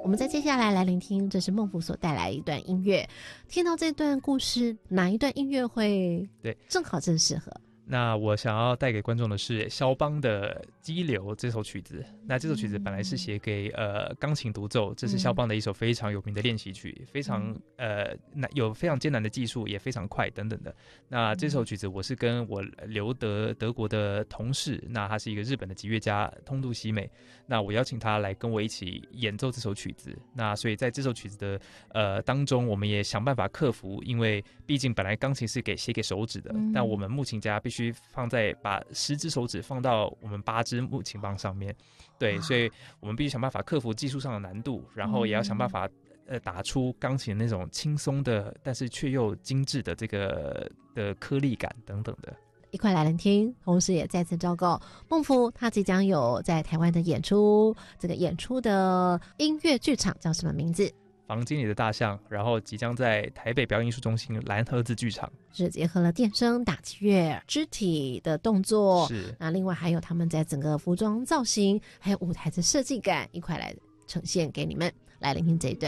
们在接下来聆听，这是孟福所带来一段音乐。听到这段故事，哪一段音乐会正好正适合？ 那我想要带给观众的是肖邦的《激流》这首曲子。那这首曲子本来是写给钢琴独奏，这是肖邦的一首非常有名的练习曲，非常有非常艰难的技术，也非常快等等的。那这首曲子我是跟我留德国的同事，那他是一个日本的吉乐家通渡西美，那我邀请他来跟我一起演奏这首曲子。那所以在这首曲子的当中，我们也想办法克服，因为毕竟本来钢琴是写给手指的，但我们木琴家必须把10只手指放到我们8只木琴棒上面，对，所以我们必须想办法克服技术上的难度，然后也要想办法打出钢琴那种轻松的，但是却又精致的这个的颗粒感等等的。 一块来聆听，同时也再次昭告孟福他即将有在台湾的演出，这个演出的音乐剧场叫什么名字？ 房间里的大象，然后即将在台北表演艺术中心蓝盒子剧场， 是结合了电声、打击乐、肢体的动作， 是那另外还有他们在整个服装造型还有舞台的设计感一块来呈现给你们，来聆听这一段。